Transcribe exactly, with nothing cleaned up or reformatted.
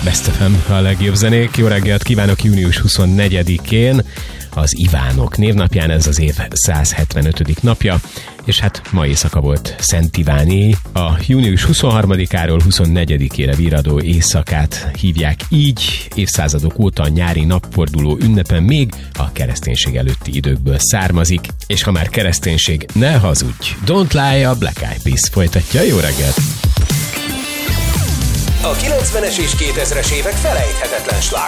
Best ef em, a legjobb zenék. Jó reggelt kívánok június huszonnegyedikén, az Ivánok névnapján, ez az év száz hetvenötödik napja, és hát ma éjszaka volt Szent Iváné. A június huszonharmadikáról huszonnegyedikére viradó éjszakát hívják így, évszázadok óta a nyári napforduló ünnepen még a kereszténység előtti időkből származik, és ha már kereszténység, ne hazudj! Don't Lie, a Black Eyed Peas folytatja. Jó reggelt! A kilencvenes és kétezres évek felejthetetlen slágerei.